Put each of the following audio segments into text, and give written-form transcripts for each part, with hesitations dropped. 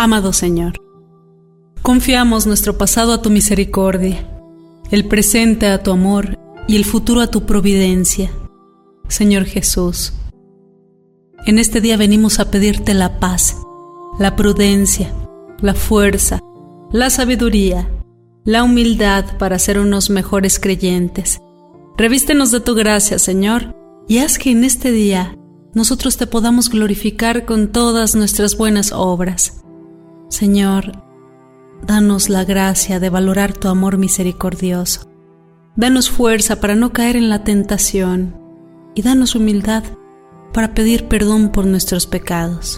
Amado Señor, confiamos nuestro pasado a tu misericordia, el presente a tu amor y el futuro a tu providencia. Señor Jesús, en este día venimos a pedirte la paz, la prudencia, la fuerza, la sabiduría, la humildad para ser unos mejores creyentes. Revístenos de tu gracia, Señor, y haz que en este día nosotros te podamos glorificar con todas nuestras buenas obras. Señor, danos la gracia de valorar tu amor misericordioso. Danos fuerza para no caer en la tentación y danos humildad para pedir perdón por nuestros pecados.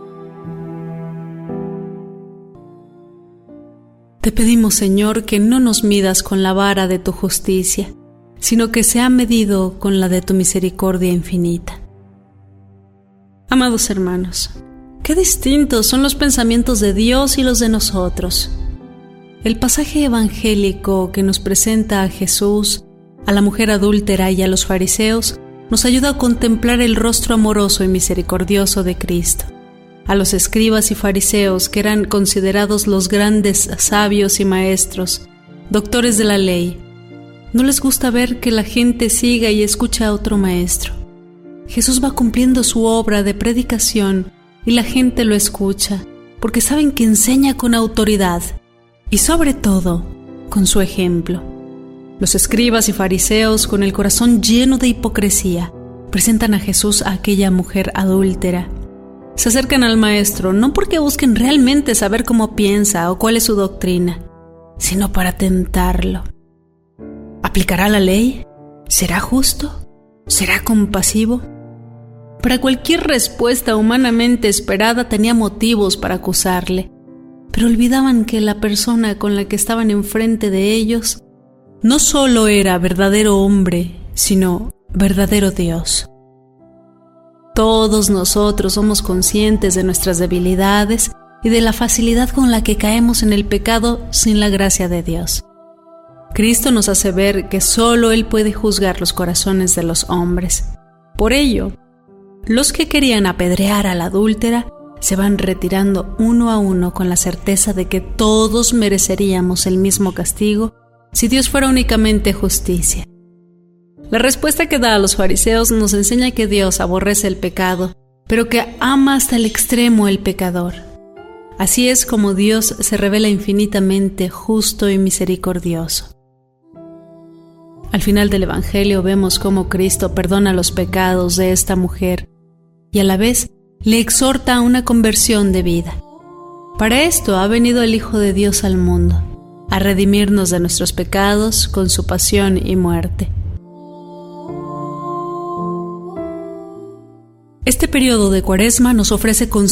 Te pedimos, Señor, que no nos midas con la vara de tu justicia, sino que sea medido con la de tu misericordia infinita. Amados hermanos, qué distintos son los pensamientos de Dios y los de nosotros. El pasaje evangélico que nos presenta a Jesús, a la mujer adúltera y a los fariseos nos ayuda a contemplar el rostro amoroso y misericordioso de Cristo. A los escribas y fariseos, que eran considerados los grandes sabios y maestros, doctores de la ley, no les gusta ver que la gente siga y escucha a otro maestro. Jesús va cumpliendo su obra de predicación y la gente lo escucha porque saben que enseña con autoridad y sobre todo con su ejemplo. Los escribas y fariseos, con el corazón lleno de hipocresía, presentan a Jesús a aquella mujer adúltera. Se acercan al maestro no porque busquen realmente saber cómo piensa o cuál es su doctrina, sino para tentarlo. ¿Aplicará la ley? ¿Será justo? ¿Será compasivo? Para cualquier respuesta humanamente esperada tenía motivos para acusarle, pero olvidaban que la persona con la que estaban enfrente de ellos no solo era verdadero hombre, sino verdadero Dios. Todos nosotros somos conscientes de nuestras debilidades y de la facilidad con la que caemos en el pecado sin la gracia de Dios. Cristo nos hace ver que solo Él puede juzgar los corazones de los hombres. Por ello, los que querían apedrear a la adúltera se van retirando uno a uno con la certeza de que todos mereceríamos el mismo castigo si Dios fuera únicamente justicia. La respuesta que da a los fariseos nos enseña que Dios aborrece el pecado, pero que ama hasta el extremo el pecador. Así es como Dios se revela infinitamente justo y misericordioso. Al final del Evangelio vemos cómo Cristo perdona los pecados de esta mujer y a la vez le exhorta a una conversión de vida. Para esto ha venido el Hijo de Dios al mundo, a redimirnos de nuestros pecados con su pasión y muerte. Este periodo de Cuaresma nos ofrece